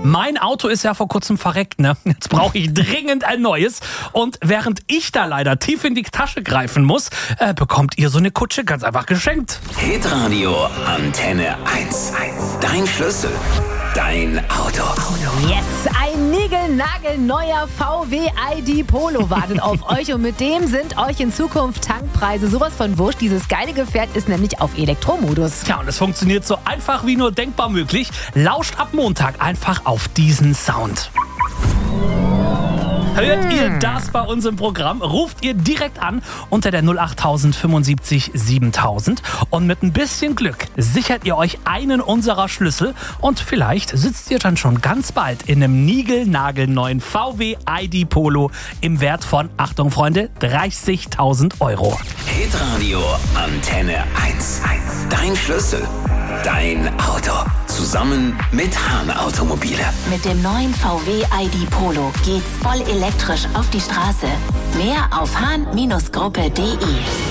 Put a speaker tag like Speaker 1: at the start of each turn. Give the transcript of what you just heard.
Speaker 1: Mein Auto ist ja vor kurzem verreckt, ne? Jetzt brauche ich dringend ein neues. Und während ich da leider tief in die Tasche greifen muss, bekommt ihr so eine Kutsche ganz einfach geschenkt.
Speaker 2: Hitradio Antenne 1. Dein Schlüssel. Dein Auto.
Speaker 3: Yes, ein niegelnagelneuer VW ID Polo wartet auf euch und mit dem sind euch in Zukunft Tankpreise sowas von wurscht. Dieses geile Gefährt ist nämlich auf Elektromodus.
Speaker 1: Tja, und es funktioniert so einfach wie nur denkbar möglich. Lauscht ab Montag einfach auf diesen Sound. Hört ihr das bei uns im Programm? Ruft ihr direkt an unter der 08000 75 7000 und mit ein bisschen Glück sichert ihr euch einen unserer Schlüssel und vielleicht sitzt ihr dann schon ganz bald in einem niegelnagelneuen VW ID Polo im Wert von, Achtung Freunde, 30.000 Euro.
Speaker 2: Hitradio Antenne 1. Dein Schlüssel. Dein Auto. Zusammen mit Hahn Automobile.
Speaker 4: Mit dem neuen VW ID Polo geht's voll elektrisch auf die Straße. Mehr auf hahn-gruppe.de.